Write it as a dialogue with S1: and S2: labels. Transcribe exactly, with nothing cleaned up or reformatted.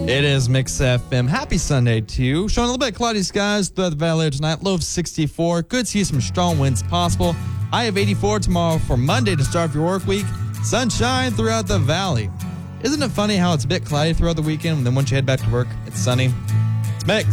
S1: It is Mix F M. Happy Sunday to you. Showing a little bit of cloudy skies throughout the valley tonight. Low of sixty-four. Could see some strong winds possible. High of eighty-four tomorrow for Monday to start your work week. Sunshine throughout the valley. Isn't it funny how it's a bit cloudy throughout the weekend, and then once you head back to work, it's sunny? It's Mix.